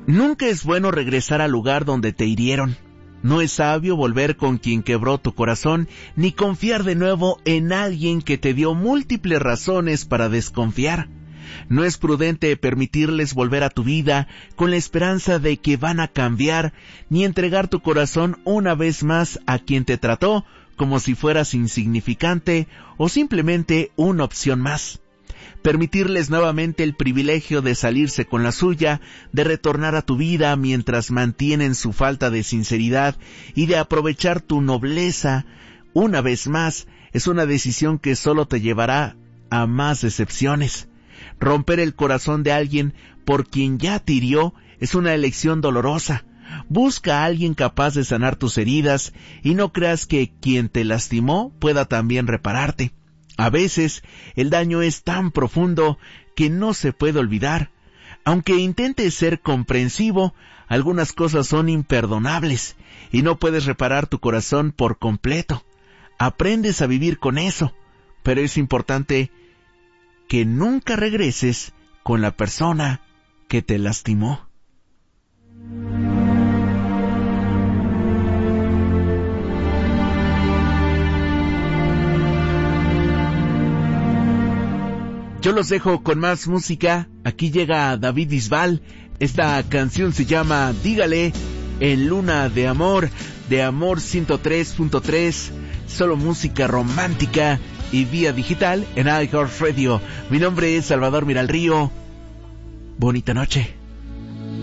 Nunca es bueno regresar al lugar donde te hirieron. No es sabio volver con quien quebró tu corazón, ni confiar de nuevo en alguien que te dio múltiples razones para desconfiar. No es prudente permitirles volver a tu vida con la esperanza de que van a cambiar, ni entregar tu corazón una vez más a quien te trató como si fueras insignificante o simplemente una opción más. Permitirles nuevamente el privilegio de salirse con la suya, de retornar a tu vida mientras mantienen su falta de sinceridad y de aprovechar tu nobleza una vez más, es una decisión que solo te llevará a más decepciones. Romper el corazón de alguien por quien ya te hirió es una elección dolorosa. Busca a alguien capaz de sanar tus heridas y no creas que quien te lastimó pueda también repararte. A veces el daño es tan profundo que no se puede olvidar. Aunque intentes ser comprensivo, algunas cosas son imperdonables y no puedes reparar tu corazón por completo. Aprendes a vivir con eso, pero es importante que nunca regreses con la persona que te lastimó. Yo los dejo con más música. Aquí llega David Bisbal. Esta canción se llama Dígale, en Luna de Amor 103.3, solo música romántica y vía digital en iHeartRadio. Mi nombre es Salvador Miralrío. Bonita noche.